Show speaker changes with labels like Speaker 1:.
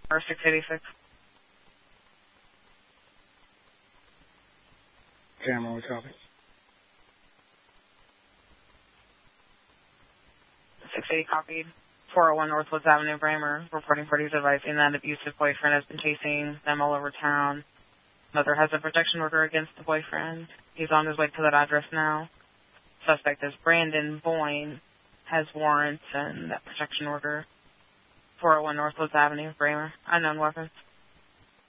Speaker 1: or 686.
Speaker 2: Camera, we copy.
Speaker 1: 680 copied. 401 Northwoods Avenue, Bramer, reporting parties advising that abusive boyfriend has been chasing them all over town. Mother has a protection order against the boyfriend. He's on his way to that address now. Suspect is Brandon Boyne, has warrants and that protection order. 401 Northwoods Avenue, Bramer. Unknown weapons.